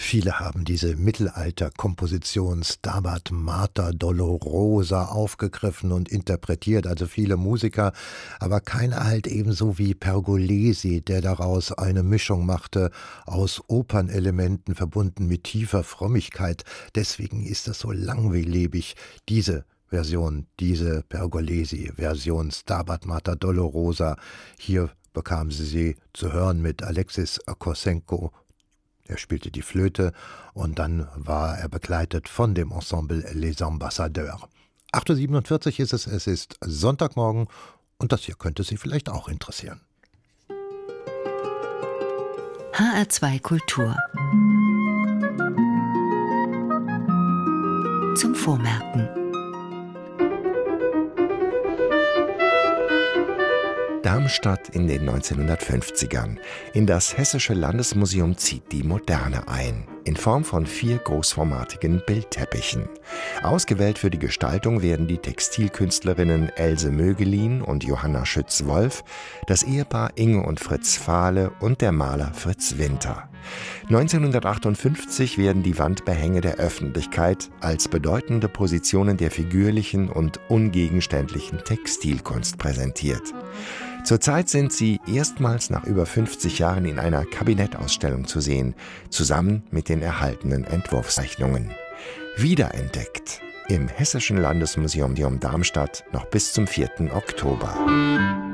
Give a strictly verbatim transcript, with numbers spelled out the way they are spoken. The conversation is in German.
Viele haben diese Mittelalterkomposition Stabat Mater Dolorosa aufgegriffen und interpretiert, also viele Musiker, aber keiner halt ebenso wie Pergolesi, der daraus eine Mischung machte aus Opernelementen verbunden mit tiefer Frömmigkeit. Deswegen ist das so langlebig, diese Version, diese Pergolesi-Version Stabat Mater Dolorosa. Hier bekamen sie sie zu hören mit Alexis Kosenko. Er spielte die Flöte und dann war er begleitet von dem Ensemble Les Ambassadeurs. acht Uhr siebenundvierzig ist es, es ist Sonntagmorgen und das hier könnte Sie vielleicht auch interessieren. H R zwei Kultur zum Vormerken. Darmstadt in den neunzehnhundertfünfzigern. In das Hessische Landesmuseum zieht die Moderne ein, in Form von vier großformatigen Bildteppichen. Ausgewählt für die Gestaltung werden die Textilkünstlerinnen Else Mögelin und Johanna Schütz-Wolf, das Ehepaar Inge und Fritz Fahle und der Maler Fritz Winter. neunzehnhundertachtundfünfzig werden die Wandbehänge der Öffentlichkeit als bedeutende Positionen der figürlichen und ungegenständlichen Textilkunst präsentiert. Zurzeit sind sie erstmals nach über fünfzig Jahren in einer Kabinettausstellung zu sehen, zusammen mit den erhaltenen Entwurfszeichnungen. Wiederentdeckt im Hessischen Landesmuseum Darmstadt noch bis zum vierten Oktober.